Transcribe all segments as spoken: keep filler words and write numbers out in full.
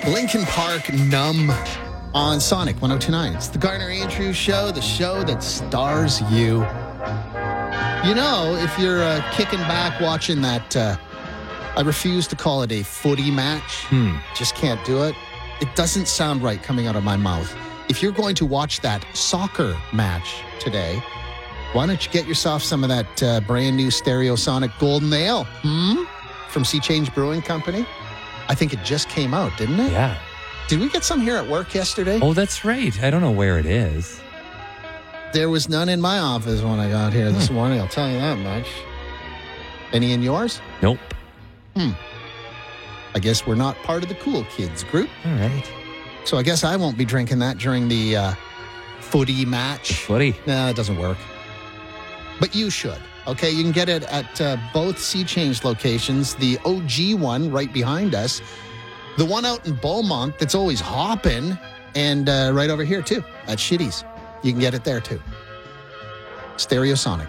Linkin Park, Numb on Sonic one oh two point nine. It's the Garner Andrews Show, the show that stars you. You know, if you're uh, kicking back watching that, uh, I refuse to call it a footy match. Hmm. Just can't do it. It doesn't sound right coming out of my mouth. If you're going to watch that soccer match today, why don't you get yourself some of that uh, brand new Stereosonic Golden Ale hmm? from Sea Change Brewing Company? I think it just came out, didn't it? Yeah. Did we get some here at work yesterday? Oh, that's right. I don't know where it is. There was none in my office when I got here this morning, I'll tell you that much. Any in yours? Nope. Hmm. I guess we're not part of the cool kids group. All right. So I guess I won't be drinking that during the uh, footy match. Footy. No, it doesn't work. But you should. Okay, you can get it at uh, both Sea Change locations. The O G one right behind us. The one out in Beaumont that's always hopping. And uh, right over here, too, at Shitty's. You can get it there, too. Stereosonic.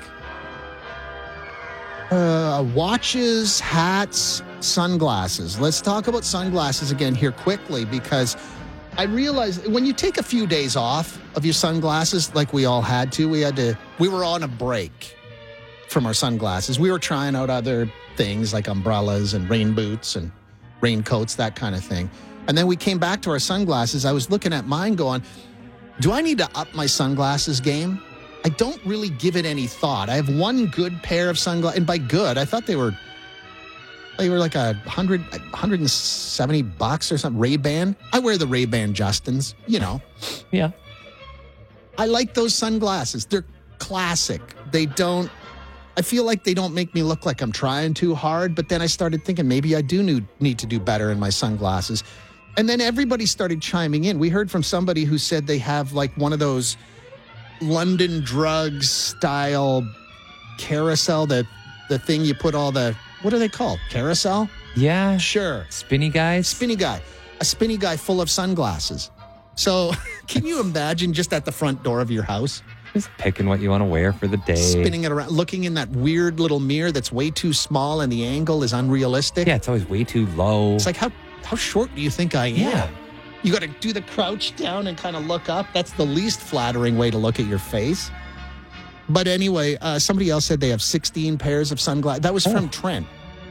Uh, watches, hats, sunglasses. Let's talk about sunglasses again here quickly because I realized when you take a few days off of your sunglasses, like we all had to, we had to, we were on a break from our sunglasses. We were trying out other things like umbrellas and rain boots and raincoats, that kind of thing. And then we came back to our sunglasses. I was looking at mine going, do I need to up my sunglasses game? I don't really give it any thought. I have one good pair of sunglasses, and by good, I thought they were they were like a hundred, hundred and seventy bucks or something. Ray-Ban. I wear the Ray-Ban Justins, you know. Yeah. I like those sunglasses. They're classic. They don't. I feel like they don't make me look like I'm trying too hard. But then I started thinking maybe I do need, need to do better in my sunglasses. And then everybody started chiming in. We heard from somebody who said they have like one of those London Drugs style carousel, the the thing you put all the, what are they called? Carousel? Yeah. Sure. Spinny guys? Spinny guy. A spinny guy full of sunglasses. So can you imagine just at the front door of your house? Just picking what you want to wear for the day. Spinning it around, looking in that weird little mirror that's way too small and the angle is unrealistic. Yeah, it's always way too low. It's like, how how short do you think I am? Yeah. You got to do the crouch down and kind of look up. That's the least flattering way to look at your face. But anyway, uh, somebody else said they have sixteen pairs of sunglasses. That was from Oh. Trent,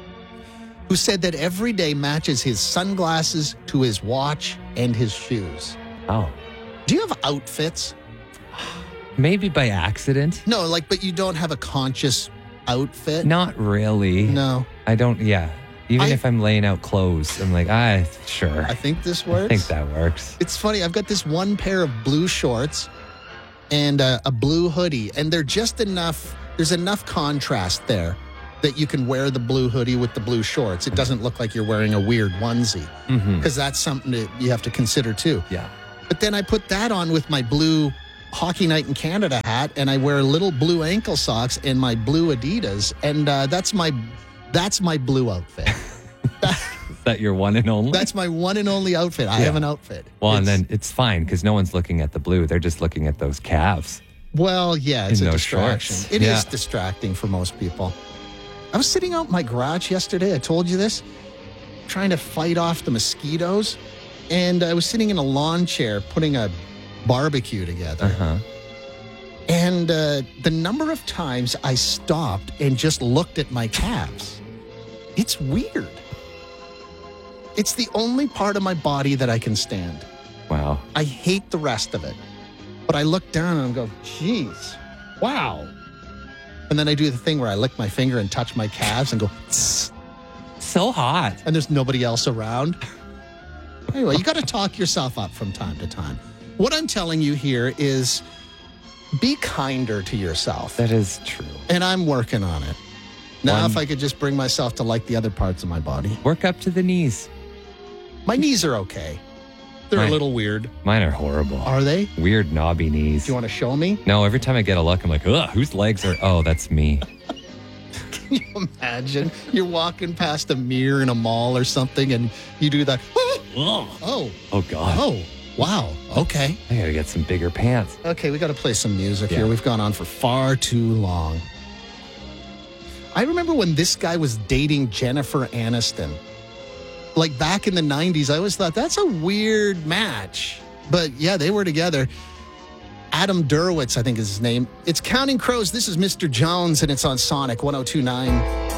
who said that every day matches his sunglasses to his watch and his shoes. Oh. Do you have outfits? Maybe by accident. No, like, but you don't have a conscious outfit? Not really. No. I don't, yeah. Even I- if I'm laying out clothes, I'm like, ah, sure. I think this works. I think that works. It's funny. I've got this one pair of blue shorts and a, a blue hoodie, and they're just enough. There's enough contrast there that you can wear the blue hoodie with the blue shorts. It doesn't look like you're wearing a weird onesie because Mm-hmm. that's something that you have to consider too. Yeah. But then I put that on with my blue Hockey Night in Canada hat, and I wear little blue ankle socks and my blue Adidas, and uh, that's my that's my blue outfit. Is that your one and only? That's my one and only outfit. I Yeah. have an outfit. well, and It's- then it's fine because no one's looking at the blue. They're just looking at those calves. Well, yeah, it's In a those distraction. shorts. It is Yeah. distracting for most people. I was sitting out in my garage yesterday. I told you this, trying to fight off the mosquitoes. And I was sitting in a lawn chair putting a barbecue together. Uh-huh. And uh, the number of times I stopped and just looked at my calves, it's weird. It's the only part of my body that I can stand. Wow. I hate the rest of it. But I look down and I go, geez, wow. And then I do the thing where I lick my finger and touch my calves and go, tss, So hot. and there's nobody else around. Anyway, you got to talk yourself up from time to time. What I'm telling you here is be kinder to yourself. That is true. And I'm working on it. Now, One- if I could just bring myself to like the other parts of my body. Work up to the knees. My knees are okay. They're Mine- a little weird. Mine are horrible. Are they? Do Weird knobby knees. you want to show me? No, every time I get a look, I'm like, ugh, whose legs are, oh, that's me. Can you imagine? You're walking past a mirror in a mall or something and you do that. Oh, Oh, God. oh, wow. Okay. I gotta get some bigger pants. Okay, we got to play some music Yeah. here. We've gone on for far too long. I remember when this guy was dating Jennifer Aniston. like back in the nineties. I always thought that's a weird match. But yeah, they were together. Adam Derwitz, I think is his name. It's Counting Crows. This is Mister Jones, and it's on Sonic one oh two point nine.